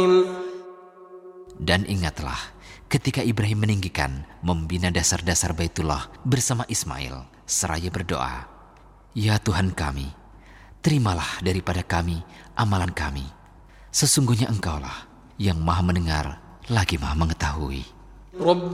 Dan ingatlah ketika Ibrahim meninggikan membina dasar-dasar Baitullah bersama Ismail seraya berdoa, "Ya Tuhan kami, terimalah daripada kami amalan kami. Sesungguhnya Engkaulah yang Maha mendengar lagi Maha mengetahui."